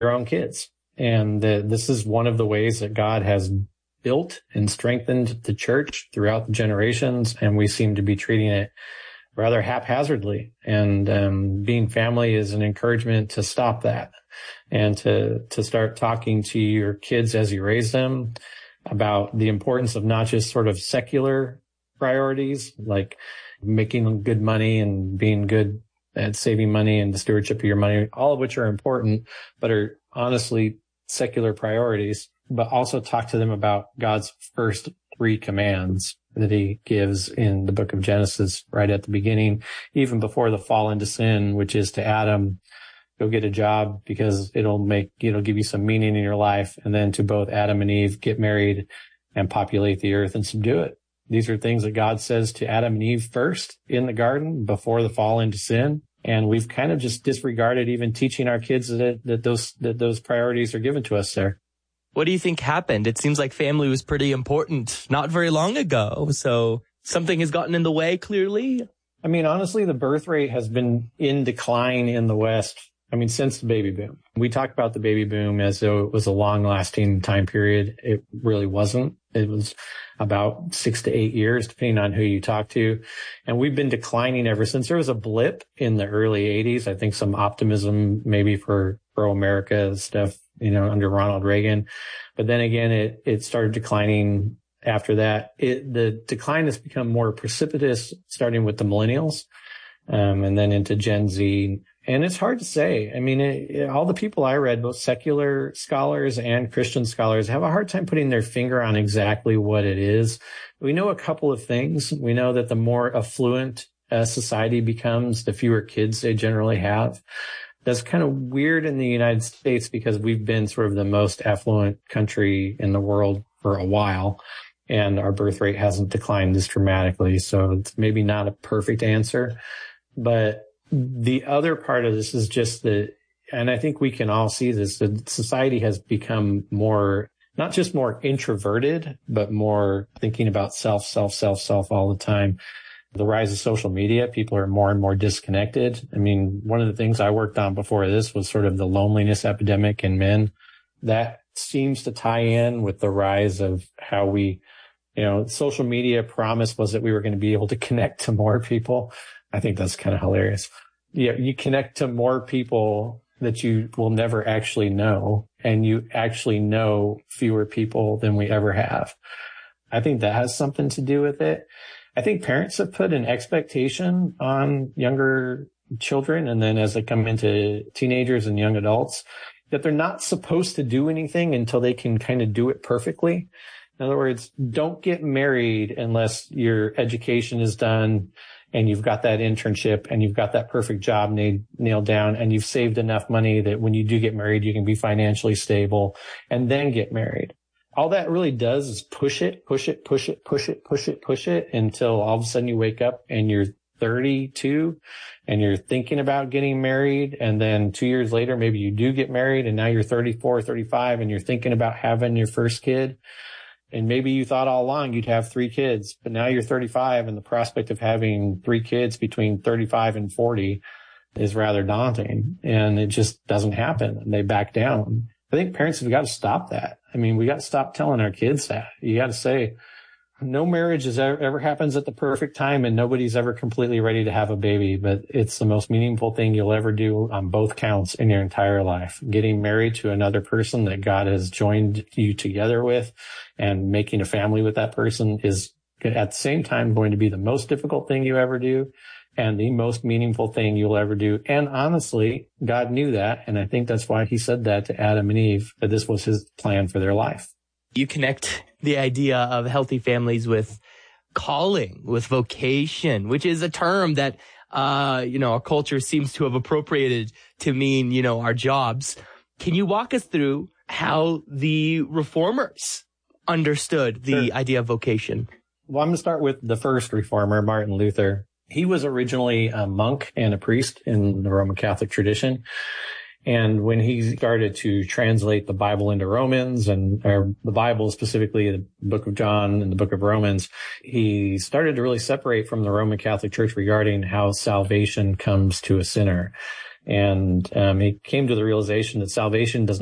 your own kids. And this is one of the ways that God has built and strengthened the church throughout the generations. And we seem to be treating it rather haphazardly. And being family is an encouragement to stop that and to start talking to your kids as you raise them about the importance of not just sort of secular priorities, like making good money and being good at saving money and the stewardship of your money, all of which are important, but are honestly secular priorities, but also talk to them about God's first 3 commands that he gives in the book of Genesis right at the beginning, even before the fall into sin, which is to Adam, go get a job because it'll give you some meaning in your life. And then to both Adam and Eve, get married and populate the earth and subdue it. These are things that God says to Adam and Eve first in the garden before the fall into sin. And we've kind of just disregarded even teaching our kids that those priorities are given to us there. What do you think happened? It seems like family was pretty important not very long ago. So something has gotten in the way, clearly. I mean, honestly, the birth rate has been in decline in the West. I mean, since the baby boom. We talk about the baby boom as though it was a long-lasting time period. It really wasn't. It was about 6 to 8 years, depending on who you talk to. And we've been declining ever since. There was a blip in the early 80s. I think some optimism maybe for pro-America stuff, under Ronald Reagan. But then again, it started declining after that. The decline has become more precipitous, starting with the millennials, and then into Gen Z. And it's hard to say. I mean, all the people I read, both secular scholars and Christian scholars, have a hard time putting their finger on exactly what it is. We know a couple of things. We know that the more affluent society becomes, the fewer kids they generally have. That's kind of weird in the United States because we've been sort of the most affluent country in the world for a while, and our birth rate hasn't declined this dramatically. So it's maybe not a perfect answer, but the other part of this is just and I think we can all see this, that society has become not just more introverted, but more thinking about self all the time. The rise of social media, people are more and more disconnected. I mean, one of the things I worked on before this was sort of the loneliness epidemic in men. That seems to tie in with the rise of how social media promise was that we were going to be able to connect to more people. I think that's kind of hilarious. Yeah, you connect to more people that you will never actually know, and you actually know fewer people than we ever have. I think that has something to do with it. I think parents have put an expectation on younger children, and then as they come into teenagers and young adults, that they're not supposed to do anything until they can kind of do it perfectly. In other words, don't get married unless your education is done and you've got that internship and you've got that perfect job nailed down and you've saved enough money that when you do get married, you can be financially stable and then get married. All that really does is push it until all of a sudden you wake up and you're 32 and you're thinking about getting married. And then 2 years later, maybe you do get married and now you're 34, 35 and you're thinking about having your first kid. And maybe you thought all along you'd have 3 kids, but now you're 35 and the prospect of having 3 kids between 35 and 40 is rather daunting, and it just doesn't happen and they back down. I think parents have got to stop that. I mean, we got to stop telling our kids that. You got to say, no marriage ever happens at the perfect time and nobody's ever completely ready to have a baby, but it's the most meaningful thing you'll ever do on both counts in your entire life. Getting married to another person that God has joined you together with and making a family with that person is at the same time going to be the most difficult thing you ever do and the most meaningful thing you'll ever do. And honestly, God knew that. And I think that's why he said that to Adam and Eve, that this was his plan for their life. You connect the idea of healthy families with calling, with vocation, which is a term that, our culture seems to have appropriated to mean, our jobs. Can you walk us through how the reformers understood the idea of vocation? Well, I'm going to start with the first reformer, Martin Luther. He was originally a monk and a priest in the Roman Catholic tradition. And when he started to translate the Bible into Romans or the Bible, specifically the book of John and the book of Romans, he started to really separate from the Roman Catholic Church regarding how salvation comes to a sinner. And he came to the realization that salvation does